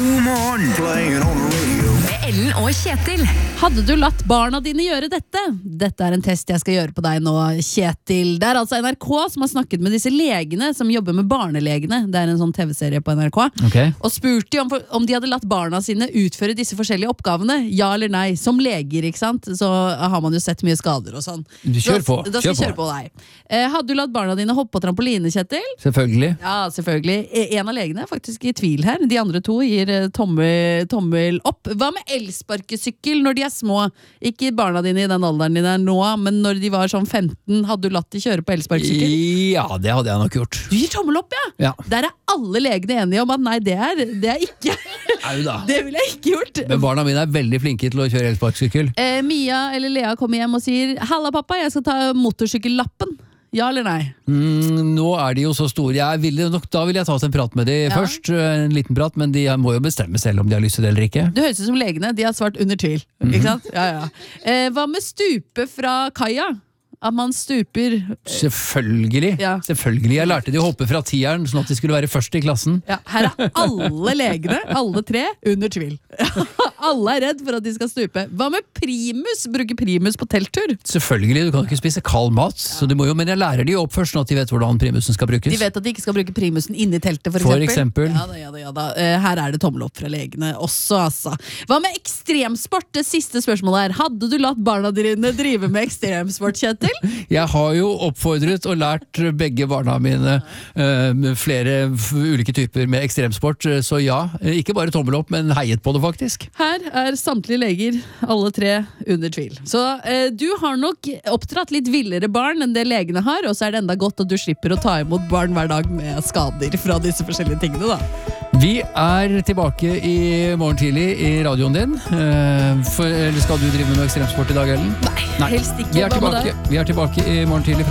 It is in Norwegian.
God morgen, playing on the radio. Med Ellen og Kjetil. Hadde du latt barna dine gjøre dette? Dette er en test jeg skal gjøre på deg nå, Kjetil. Det er altså NRK som har snakket med disse legene som jobber med barnelegene. Det er en sånn TV-serie på NRK. Okay. Og spurte om de hadde latt barna sine utføre disse forskjellige oppgavene. Ja eller nei. Som leger, ikke sant? Så har man jo sett mye skader og sånn. Kjør på. Da skal jeg kjøre på deg. Hadde du latt barna dine hoppe på trampoline, Kjetil? Selvfølgelig. Ja, selvfølgelig. En av legene er faktisk i tvil her. De andre to gir tommel opp. Hva med elsparkesykkel når de er små? Ikke barna dine i den alderen de er nå, men når de var sånn 15, hadde du latt de kjøre på elsparkesykkel? Ja, det hadde jeg nok gjort. Du gir tommel opp, ja? Ja. Der er alle legene enige om at nei, det er ikke. Au da. Det ville jeg ikke gjort. Men barna mine er veldig flinke til å kjøre elsparkesykkel. Mia eller Lea kommer hjem og sier «Halla pappa, jeg skal ta motorsykkellappen». Ja eller nei? Nå er de jo så store. Da vil jeg ta en prat med de først, en liten prat, men de må jo bestemme selv om de har lyst til det eller ikke. Det høres ut som legene, de har svart under tvil. Ikke sant? Ja. Hva med stupe fra kaia? At man stuper. Selvfølgelig. Ja. Selvfølgelig. Jeg lærte de å hoppe fra tieren, sånn at de skulle være først i klassen. Ja, her er alle legene, alle tre, under tvil. Alle er redd for at de skal stupe. Hva med primus? Bruker primus på telttur? Selvfølgelig, du kan ikke spise kald mat, så du må jo, men jeg lærer de jo opp først, sånn at de vet hvordan primusen skal brukes. De vet at de ikke skal bruke primusen inni teltet, For eksempel. Ja da. Her er det tommel opp fra legene også, altså. Hva med ekstremsport? Det siste spørsmålet her. Hadde du latt barna dine drive med ekstremsport, Kjetil? Jeg har jo oppfordret og lært begge barna mine flere ulike typer med ekstremsport, så ja, ikke bare tommel opp, men heiet på det faktisk. Her er samtlige leger, alle tre, under tvil. Så du har nok oppdratt litt villere barn enn det legene har, og så er det enda godt at du slipper å ta imot barn hver dag med skader fra disse forskjellige tingene, da. Vi er tilbake i morgen tidlig i radioen din. Eller skal du drive med noe ekstremsport i dag, Ellen? Nei, helst ikke. Vi er tilbake i morgen tidlig fra